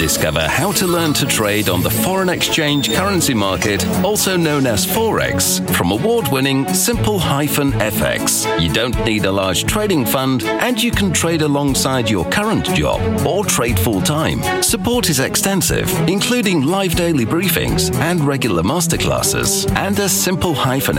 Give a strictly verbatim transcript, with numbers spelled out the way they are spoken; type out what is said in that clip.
Discover how to learn to trade on the foreign exchange currency market, also known as Forex, from award-winning Simple F X. You don't need a large trading fund, and you can trade alongside your current job or trade full-time. Support is extensive, including live daily briefings and regular masterclasses, and a Simple